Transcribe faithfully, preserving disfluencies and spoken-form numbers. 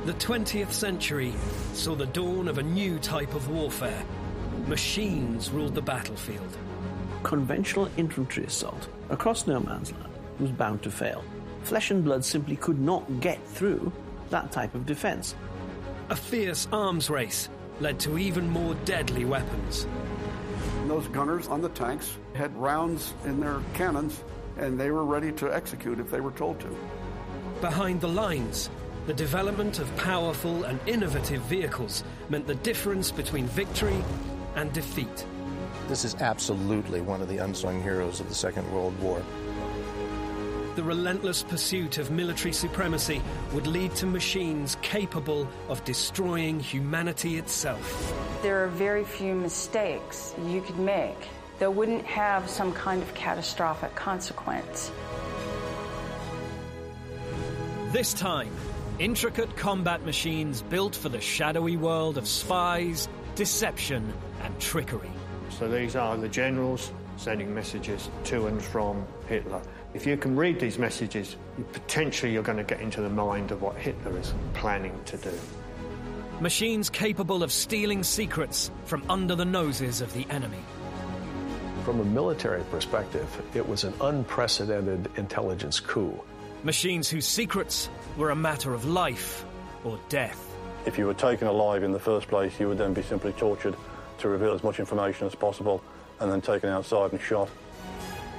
The twentieth century saw the dawn of a new type of warfare. Machines ruled the battlefield. Conventional infantry assault across no man's land was bound to fail. Flesh and blood simply could not get through that type of defense. A fierce arms race led to even more deadly weapons. Those gunners on the tanks had rounds in their cannons, and they were ready to execute if they were told to. Behind the lines, the development of powerful and innovative vehicles meant the difference between victory and defeat. This is absolutely one of the unsung heroes of the Second World War. The relentless pursuit of military supremacy would lead to machines capable of destroying humanity itself. There are very few mistakes you could make that wouldn't have some kind of catastrophic consequence. This time, intricate combat machines built for the shadowy world of spies, deception, and trickery. So these are the generals sending messages to and from Hitler. If you can read these messages, you potentially you're going to get into the mind of what Hitler is planning to do. Machines capable of stealing secrets from under the noses of the enemy. From a military perspective, it was an unprecedented intelligence coup. Machines whose secrets were a matter of life or death. If you were taken alive in the first place, you would then be simply tortured to reveal as much information as possible and then taken outside and shot.